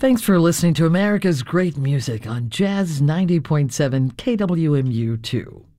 Thanks for listening to America's Great Music on Jazz 90.7 KWMU2.